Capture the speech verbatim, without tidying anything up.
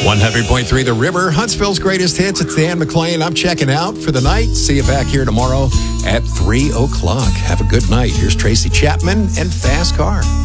one hundred point three The River, Huntsville's greatest hits. It's Dan McClain. I'm checking out for the night. See you back here tomorrow at three o'clock. Have a good night. Here's Tracy Chapman and Fast Car.